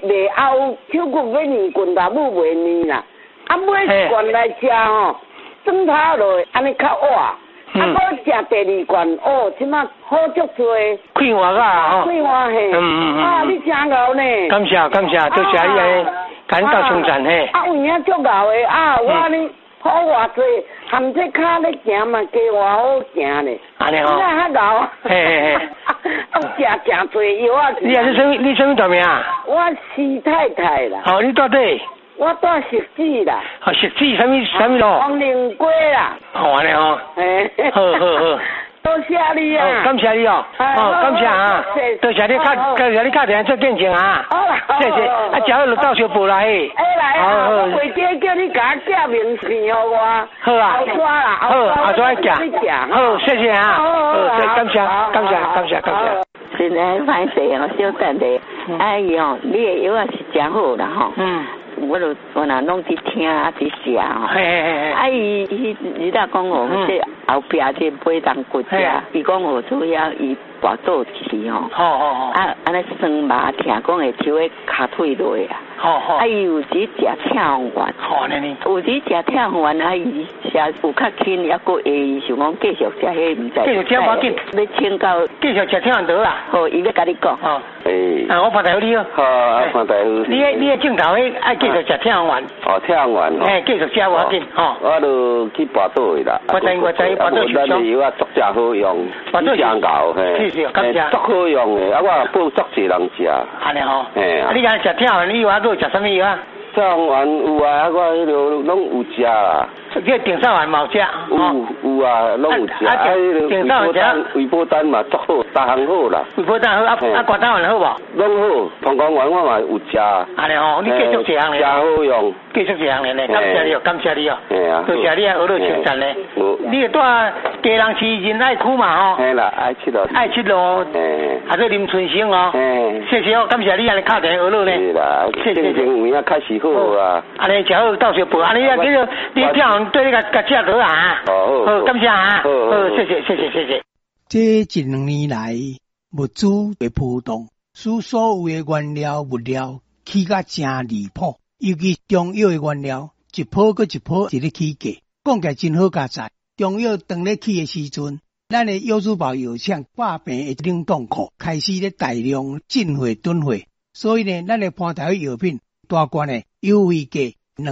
卖后手骨要年棍，大母袂年啦。啊，买一罐来食吼，装头落，安尼较活。啊，我食第二罐，哦，即马好足多。 快活啊！吼。 快活嘿。啊，你真牛呢。 感谢，多谢你安尼，感到称赞嘿。 啊，有影足牛的啊，我呢好偌济，含这脚咧行嘛，加偌好行咧。 安尼吼。 那较牛。 嘿。 我食真多药啊。 你什么大名啊？ 我徐太太啦。 哦，你到底？ 我住石子啦。 哦，石子什么路？ 王灵街啦。 哦，安尼吼。好。 多谢你啊！ 感谢你哦，感谢啊！多谢你打电话做见证啊！ 好啦， 谢谢。啊，食好就到小报来。 来啊！我回家叫你甲我寄明信给我。 好啊。 后抓啦， 后抓寄。好，谢谢啊！感谢。 现在歹势哦，小等下。哎呦，你的药啊是真好啦吼。我若拢去听去食吼。啊伊若讲哦，这后壁这背当骨折，伊讲哦主要伊跋倒去吼。啊，安尼酸麻疼，讲会抽个骹腿落啊。啊伊有时食痛丸。有时食痛丸啊，伊食有较轻，抑个会想讲继续食迄毋知。 继续吃无紧。 要请到继续吃痛丸得啦。 好，伊要甲你讲。 我潘大夫你好。 好，潘大夫。 你的镜头爱继续食痛丸。 痛丸哦。 继续吃无紧吼。 我都去跋倒去啦。 我知跋倒受伤。 咱药啊足正好用，真牛嘿。 是，感谢。 足好用的，啊我也帮足济人食。 安尼吼。你讲食痛丸，你有啊？佮食什么药啊？ 痛丸有啊，我迄落拢有食啦。 这定少丸冇食。 有啊，拢有食。 定少丸食。 胃波丹嘛足好，逐项好啦。 胃波丹好，啊肝胆丸好无？ 拢好，膀胱丸我嘛有食。 安尼吼，你继续这样咧。 真好用。 继续这样咧，感谢你哦，感谢你哦。 系啊。 多谢你啊，学到称赞咧。你会住家人市仁爱区嘛吼？ 系啦，爱七路。 爱七路。还是林春生哦。谢谢哦，感谢你安尼敲电话学到咧。 是啦，谢谢。有影开始好啊。 安尼食好到时报，安尼啊，叫做你跳对你甲食好啊。好，感谢啊。好，谢谢。 这一两年来，物资的波动，使所有的原料物料起价真离谱，尤其中药的原料一波搁一波伫咧起价，讲起来真好加载。中药当咧起的时阵，咱的药珠宝药厂百病的冷冻库开始咧大量进货囤货，所以呢，咱的潘台药品大罐的优惠价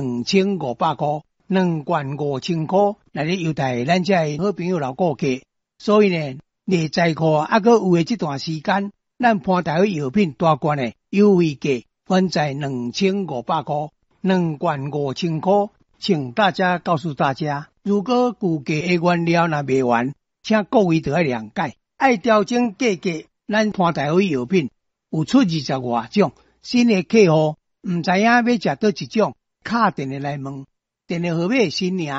2500块，2罐5000块，来咧优待咱这好朋友老顾客。所以呢，内在库还阁有的这段时间，咱潘台药品大罐的优惠价分在2500块，2罐5000块。请大家告诉大家，如果估价的原料若卖完，请各位都要谅解，爱调整价格。咱潘台药品有出20外种，新的客户唔知影要食倒一种，打电话来问，电话号码新名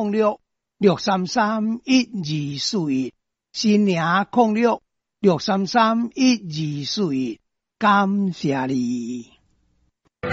0663311241，新名0663311241，感谢你。